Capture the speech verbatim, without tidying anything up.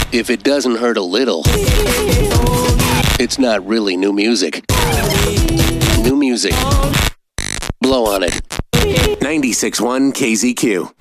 If it doesn't hurt a little, it's not really new music. New music. Blow on it. ninety-six point one K Z Q.